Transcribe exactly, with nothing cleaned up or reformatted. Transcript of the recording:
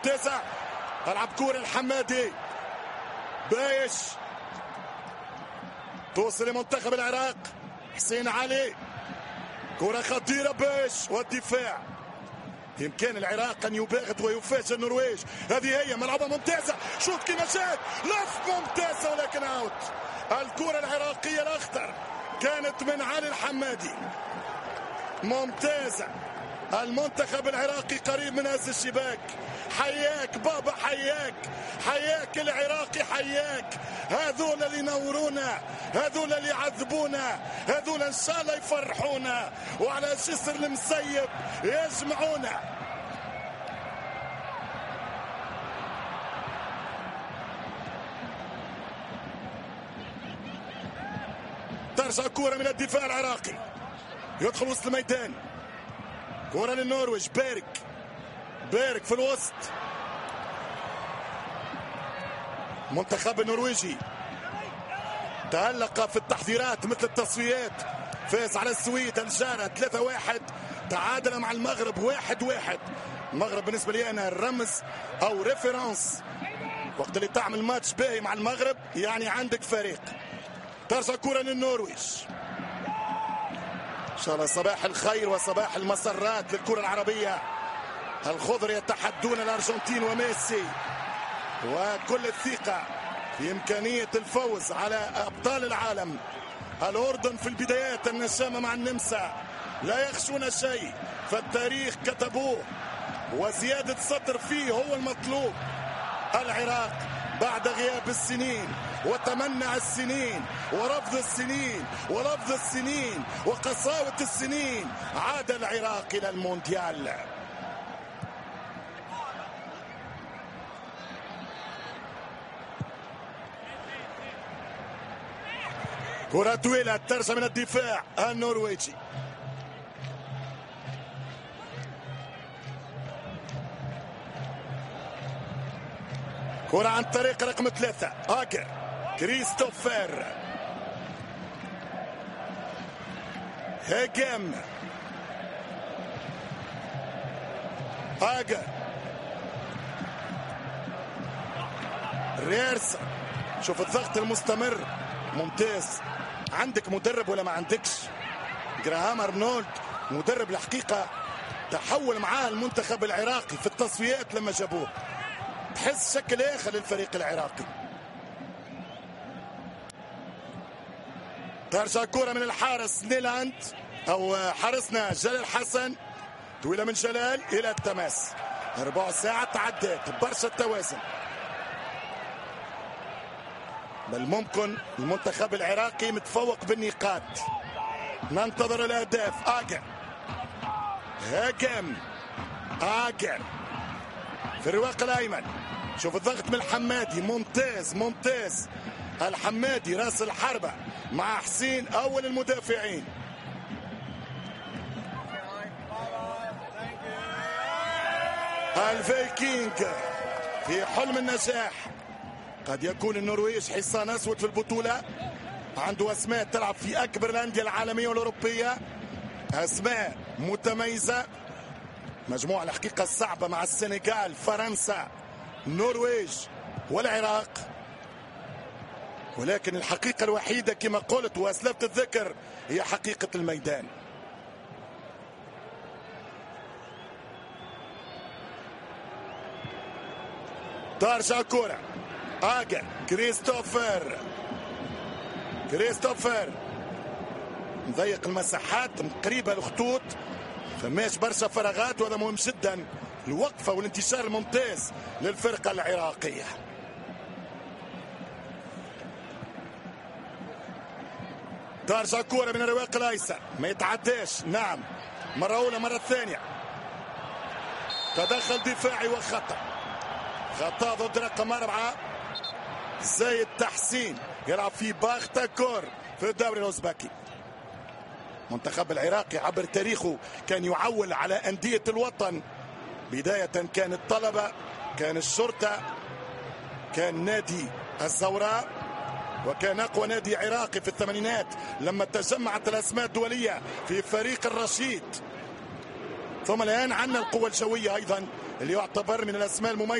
تسع. تلعب كورة الحمادي بايش توصل لمنتخب العراق. حسين علي كرة خطيرة بايش والدفاع. يمكن العراق أن يباغت ويفاجئ النرويج. هذه هي ملعبة ممتازة. شوط كيما جات لف ممتازة ولكن اوت. الكرة العراقية الأخطر كانت من علي الحمادي ممتازة. المنتخب العراقي قريب من هذا الشباك. حياك بابا حياك حياك العراقي حياك. هذول اللي ينورونا هذول اللي يعذبونا هذول ان شاء الله يفرحونا وعلى جسر المسيب يجمعونا. ترجع كرة من الدفاع العراقي يدخل وسط الميدان. كرة للنرويج. بارك بارك في الوسط. منتخب النرويجي تألق في التحضيرات مثل التصفيات. فاز على السويد الجارة ثلاثة واحد. تعادل مع المغرب واحد واحد. المغرب بالنسبة لي أنا الرمز أو ريفيرانس. وقت اللي تعمل ماتش باهي مع المغرب يعني عندك فريق. ترجع كرة للنرويج. إن شاء الله صباح الخير وصباح المسرات للكرة العربية. الخضر يتحدون الأرجنتين وميسي وكل الثقة في إمكانية الفوز على أبطال العالم. الأردن في البدايات النشامة مع النمسا لا يخشون شيء فالتاريخ كتبوه وزيادة سطر فيه هو المطلوب. العراق بعد غياب السنين وتمنع السنين ورفض السنين ولفظ السنين وقساوة السنين عاد العراق إلى المونديال. كرة طويلة ترجع من الدفاع النرويجي. كرة عن طريق رقم ثلاثة آجر كريستوفر هيجم. آجر ريرسا. شوف الضغط المستمر ممتاز. عندك مدرب ولا ما عندكش؟ جراهام أرنولد مدرب الحقيقة تحول معاه المنتخب العراقي في التصفيات لما جابوه. تحس شكل آخر للفريق العراقي. ترجع كرة من الحارس نيلاند أو حارسنا جلال حسن. طويلة من جلال إلى التماس. ربع ساعة تعدت برشا التوازن. بل ممكن المنتخب العراقي متفوق بالنقاط. ننتظر الأهداف. آجر هاجم آجر في الرواق الأيمن. شوف الضغط من الحمادي ممتاز ممتاز. الحمادي راس الحربة مع حسين أول المدافعين. الفيكينج في حلم النجاح. قد يكون النرويج حصان أسود في البطولة. عنده أسماء تلعب في أكبر الأندية العالمية والأوروبية. أسماء متميزة. مجموعة الحقيقة الصعبة مع السنغال فرنسا النرويج والعراق. ولكن الحقيقة الوحيدة كما قلت وأسلفت الذكر هي حقيقة الميدان. ترجع كرة آجر كريستوفر كريستوفر مضيق المساحات قريبة الخطوط فماش برشا فراغات وهذا مهم جدا. الوقفة والانتشار الممتاز للفرقة العراقية. ترجع كرة من الرواق الأيسر ما يتعداش. نعم مرة أولى مرة ثانية. تدخل دفاعي وخطأ. خطأ ضد رقم أربعة زايد تحسين يلعب في باختكور في الدوري الأوزبكي. منتخب العراقي عبر تاريخه كان يعول على أندية الوطن. بداية كان الطلبة كان الشرطة كان نادي الزوراء وكان أقوى نادي عراقي في الثمانينات لما تجمعت الأسماء الدولية في فريق الرشيد. ثم الآن عندنا القوة الجوية أيضا اللي يعتبر من الأسماء المميزة